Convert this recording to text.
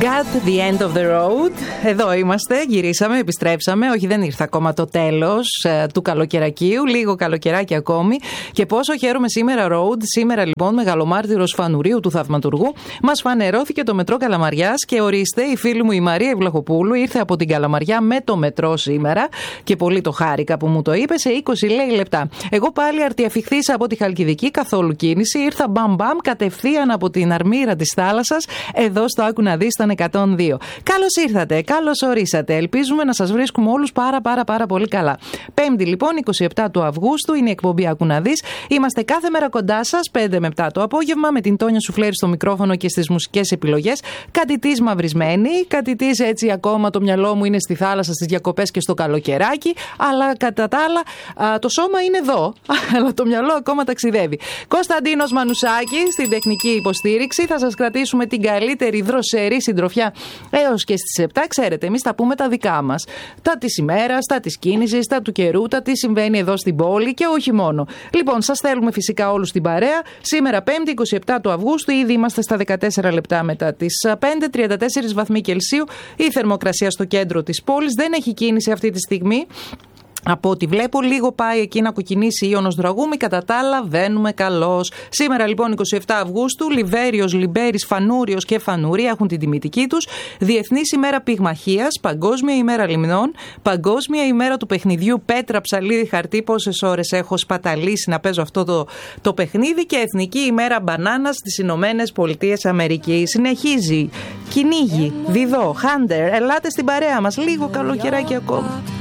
Got the end of the road. Εδώ είμαστε, γυρίσαμε, επιστρέψαμε. Όχι, δεν ήρθε ακόμα το τέλος του καλοκαιρακίου. Λίγο καλοκαιράκι ακόμη. Και πόσο χαίρομαι σήμερα, road. Σήμερα λοιπόν, μεγαλομάρτυρος Φανουρίου του Θαυματουργού, μας φανερώθηκε το μετρό Καλαμαριάς. Και ορίστε, η φίλη μου η Μαρία Ευλαχοπούλου ήρθε από την Καλαμαριά με το μετρό σήμερα. Και πολύ το χάρηκα που μου το είπε, σε 20 λέει λεπτά. Εγώ πάλι αρτιαφιχθήσα από τη Χαλκιδική, καθόλου κίνηση. Ήρθα μπαμ κατευθείαν από την αρμύρα της θάλασσας, εδώ στο Άκου να δεις, στον 102. Καλώς ήρθατε, καλώς ορίσατε. Ελπίζουμε να σας βρίσκουμε όλους πάρα πολύ καλά. Πέμπτη λοιπόν, 27 του Αυγούστου, είναι η εκπομπή Άκου να δεις. Είμαστε κάθε μέρα κοντά σας, 5 με 7 το απόγευμα, με την Τόνια Σουφλέρη στο μικρόφωνο και στις μουσικές επιλογές. Κάτι της μαυρισμένη, κάτι της έτσι ακόμα το μυαλό μου είναι στη θάλασσα, στις διακοπές και στο καλοκαιράκι. Αλλά κατά τα άλλα, το σώμα είναι εδώ, αλλά το μυαλό ακόμα ταξιδεύει. Κωνσταντίνος Μανουσάκης στην τεχνική υποστήριξη. Θα σας κρατήσουμε την καλύτερη δροσερή συντροφιά έως και στις 7. Ξέρετε, εμείς θα πούμε τα δικά μας. Τα της ημέρας, τα της κίνησης, τα του καιρού, τα τι συμβαίνει εδώ στην πόλη και όχι μόνο. Λοιπόν, σας θέλουμε φυσικά όλους την παρέα. Σήμερα 5η 27 του Αυγούστου, ήδη είμαστε στα 14 λεπτά μετά τις 5, 34 βαθμοί Κελσίου. Η θερμοκρασία στο κέντρο της πόλης, δεν έχει κίνηση αυτή τη στιγμή. Από ό,τι βλέπω, λίγο πάει εκεί να κοκκινήσει Ιώνος Δραγούμη, κατά τα άλλα βαίνουμε καλώς. Σήμερα λοιπόν 27 Αυγούστου, Λιβέριος, Λιμπέρης, Φανούριος και Φανούρια έχουν την τιμητική τους. Διεθνής ημέρα πυγμαχίας, Παγκόσμια ημέρα λιμνών, Παγκόσμια ημέρα του παιχνιδιού Πέτρα, ψαλίδι, χαρτί. Πόσες ώρες έχω σπαταλήσει να παίζω αυτό το παιχνίδι. Και Εθνική ημέρα μπανάνας στις Ηνωμένες Πολιτείες Αμερικής. Συνεχίζει. Κυνήγι, Διδό, Χάντερ, ελάτε στην παρέα μας. Λίγο καλοκαιράκι ακόμα.